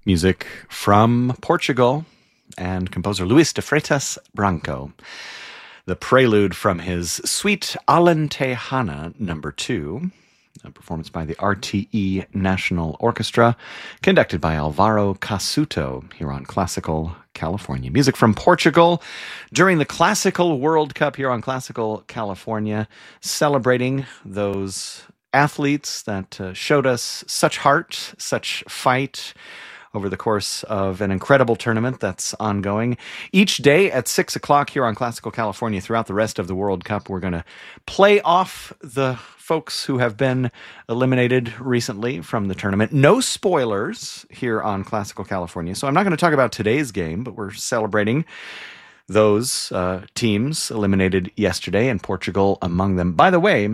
Music from Portugal and composer Luis de Freitas Branco. The prelude from his Suite Alentejana number 2, a performance by the RTE National Orchestra, conducted by Alvaro Casuto here on Classical California. Music from Portugal during the Classical World Cup here on Classical California, celebrating those athletes that showed us such heart, such fight over the course of an incredible tournament that's ongoing. Each day at 6 o'clock here on Classical California throughout the rest of the World Cup, we're going to play off the folks who have been eliminated recently from the tournament. No spoilers here on Classical California, so I'm not going to talk about today's game, but we're celebrating those teams eliminated yesterday, and Portugal among them. By the way,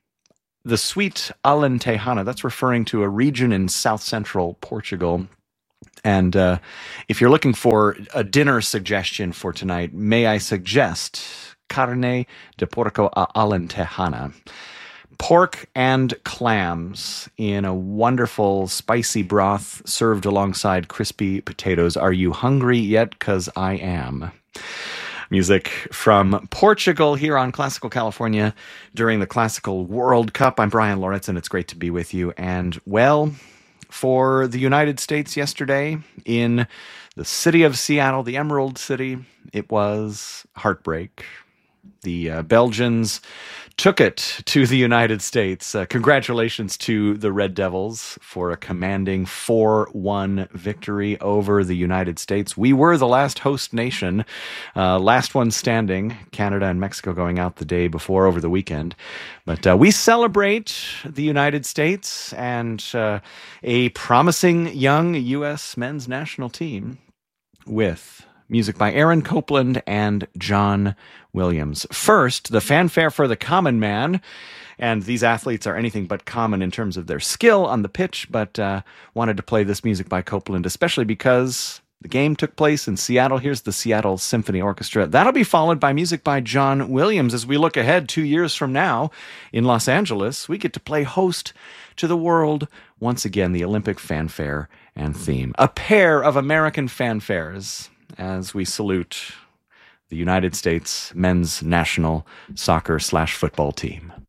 the Suite Alentejana, that's referring to a region in south-central Portugal. And if you're looking for a dinner suggestion for tonight, may I suggest carne de porco a alentejana. Pork and clams in a wonderful spicy broth served alongside crispy potatoes. Are you hungry yet? Because I am. Music from Portugal here on Classical California during the Classical World Cup. I'm Brian Loritz, and it's great to be with you. And, well, for the United States yesterday in the city of Seattle, the Emerald City, it was heartbreak. The Belgians took it to the United States. Congratulations to the Red Devils for a commanding 4-1 victory over the United States. We were the last host nation, last one standing, Canada and Mexico going out the day before over the weekend. But we celebrate the United States and a promising young U.S. men's national team with music by Aaron Copland and John Williams. First, the fanfare for the common man. And these athletes are anything but common in terms of their skill on the pitch, but wanted to play this music by Copland, especially because the game took place in Seattle. Here's the Seattle Symphony Orchestra. That'll be followed by music by John Williams. As we look ahead 2 years from now in Los Angeles, we get to play host to the world once again, the Olympic fanfare and theme. A pair of American fanfares as we salute the United States men's national soccer/football team.